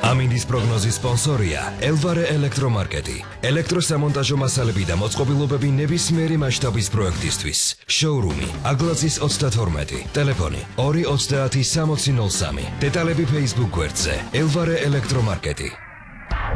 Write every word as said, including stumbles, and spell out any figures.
ამინდის პროგნოზის სპონსორია ელვარე ელექტრომარკეტი. ელექტროსამონტაჟო მასალები და მოწყობილობები ნებისმიერი მასშტაბის პროექტისთვის. შოურუმი აგლაძის ოცდათორმეტი. ტელეფონი ორი ოცდაათი სამოცი ნოლ სამი. დეტალები Facebook გვერდზე ელვარე ელექტრომარკეტი.